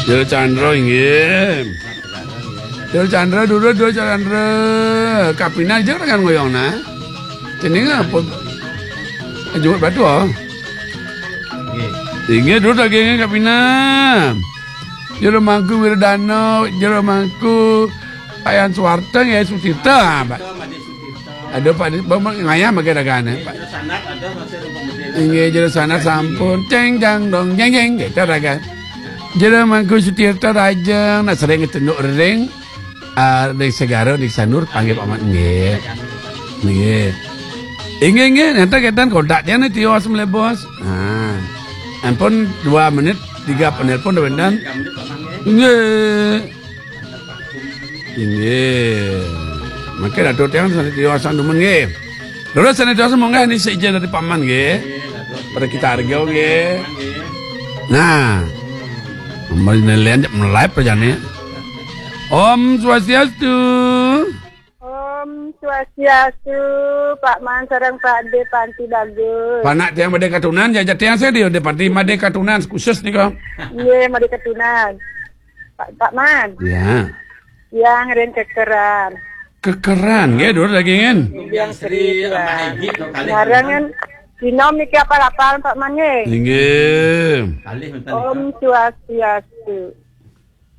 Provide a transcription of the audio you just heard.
Jero Chandra inggih. Jero Chandra dulu Chandra. Kapina aja kan ngoyongna. Jenenge apa? Jual batu ah. Inggih dulu dagingnya Kapina. Jero mangku Wiradana, jero mangku Payan Suwarteng ya Sutirta, Pak. Ada Pak ngayam pakai dagane, Pak. Inggih jero sanad sampun ceng jang dong jeng jeng gitu dagan. Jero mangku Sutirta rajeng nak sering ngetenduk ring di Segara di Sanur panggil Pak Mat nggih. Nggih. Inggih nanti ketan kontaknya nih tiwas mulai bos. Nah, ampun 2 menit 3 penelpon dan nggih. Inggih. Maka datuk tiang sana tiwasan demen nggih. Lho sana tiwasan monggo ini seijin dari paman nggih. Pada kita harga nggih. Nah. Menelian live perjane. Om Swastiastu. Om Swastiastu, Pak Man sareng Pak De Panti bagus. Panak tiang Made Katunan jajak tiang saya di Panti Made Katunan khusus nih kok. Iya, Made Katunan. Pak Man. Ya. Yang ren kekeran. Kekeran nggih dulu dagingin. Yang seri. Sekarang kan dinamik apa-apa Pak Man nggih. Nggih. Om Swastiastu.